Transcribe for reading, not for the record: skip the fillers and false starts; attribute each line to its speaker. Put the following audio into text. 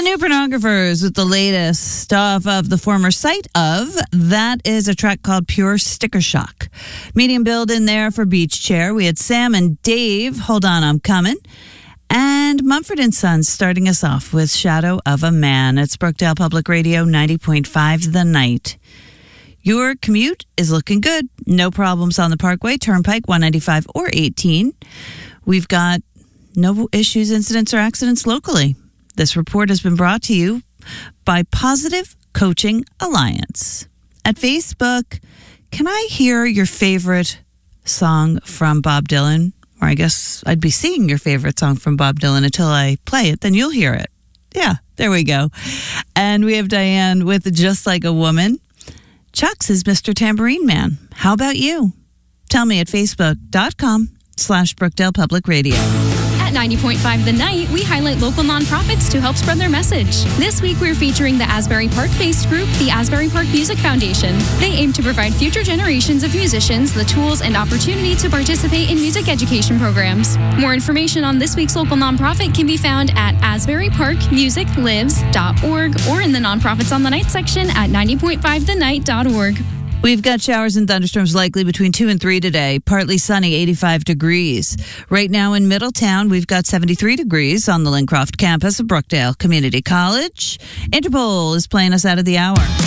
Speaker 1: New Pornographers with the latest off of the former site of. That is a track called Pure Sticker Shock. Medium build in there for Beach Chair. We had Sam and Dave, Hold On, I'm Coming. And Mumford & Sons starting us off with Shadow of a Man. It's Brookdale Public Radio 90.5 The Night. Your commute is looking good. No problems on the Parkway, Turnpike, 195 or 18. We've got no issues, incidents, or accidents locally. This report has been brought to you by Positive Coaching Alliance. At Facebook, can I hear your favorite song from Bob Dylan? Or I guess I'd be seeing your favorite song from Bob Dylan until I play it, then you'll hear it. Yeah, there we go. And we have Diane with Just Like a Woman. Chuck's is Mr. Tambourine Man. How about you? Tell me at facebook.com/Brookdale Public Radio.
Speaker 2: At 90.5 The Night, we highlight local nonprofits to help spread their message. This week, we're featuring the Asbury Park-based group, the Asbury Park Music Foundation. They aim to provide future generations of musicians the tools and opportunity to participate in music education programs. More information on this week's local nonprofit can be found at asburyparkmusiclives.org or in the Nonprofits on the Night section at 90.5thenight.org.
Speaker 1: We've got showers and thunderstorms likely between 2 and 3 today. Partly sunny, 85 degrees. Right now in Middletown, we've got 73 degrees on the Lincroft campus of Brookdale Community College. Interpol is playing us out of the hour.